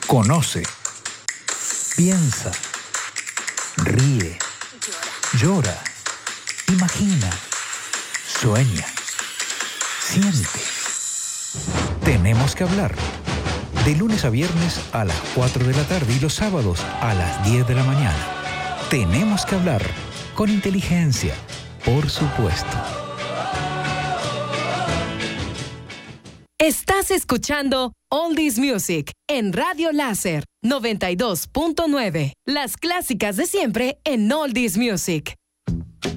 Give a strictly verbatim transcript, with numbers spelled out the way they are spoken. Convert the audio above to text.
Conoce, piensa, ríe, llora, imagina, sueña, siente. Tenemos que hablar. De lunes a viernes a las cuatro de la tarde y los sábados a las diez de la mañana. Tenemos que hablar con inteligencia, por supuesto. Estás escuchando Oldies Music en Radio Láser noventa y dos punto nueve. Las clásicas de siempre en Oldies Music.